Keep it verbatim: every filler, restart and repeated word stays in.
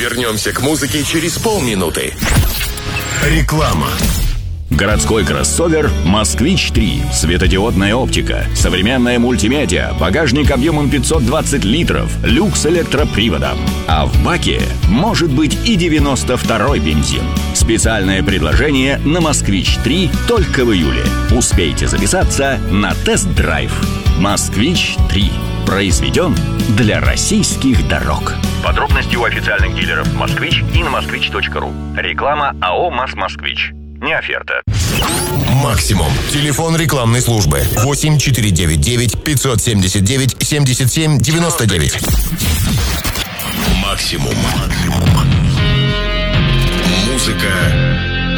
Вернемся к музыке через полминуты. Реклама. Городской кроссовер «Москвич три». Светодиодная оптика, современная мультимедиа, багажник объемом пятьсот двадцать литров, люкс электроприводом. А в баке может быть и девяносто второй бензин. Специальное предложение на «Москвич три» только в июле. Успейте записаться на тест-драйв. «Москвич три». Произведен для российских дорог. Подробности у официальных дилеров «Москвич» и на москвич точка ру. Реклама АО «МАЗ-Москвич». Не оферта. Максимум. Телефон рекламной службы восемь четыре девять девять пятьсот семьдесят девять семьдесят семь девяносто девять. Максимум. Музыка